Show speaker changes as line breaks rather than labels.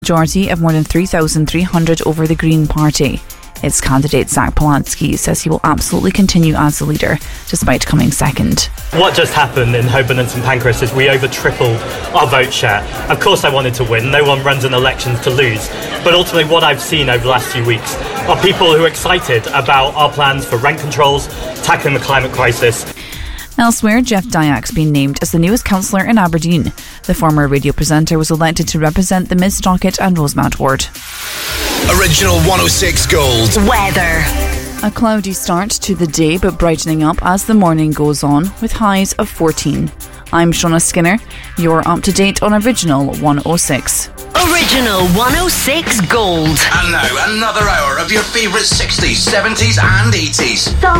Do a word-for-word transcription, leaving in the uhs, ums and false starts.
Majority of more than three thousand three hundred over the Green Party. Its candidate Zach Polanski says he will absolutely continue as the leader, despite coming second.
What just happened in Holborn and St Pancras is we over tripled our vote share. Of course I wanted to win, no one runs an election to lose. But ultimately what I've seen over the last few weeks are people who are excited about our plans for rent controls, tackling the climate crisis.
Elsewhere, Jeff Diak's been named as the newest councillor in Aberdeen. The former radio presenter was elected to represent the Mid-Stockett and Rosemount ward.
Original one oh six Gold.
Weather.
A cloudy start to the day, but brightening up as the morning goes on, with highs of fourteen. I'm Shona Skinner. You're up to date on Original one oh six.
Original one oh six Gold.
And now another hour of your favourite sixties, seventies and eighties.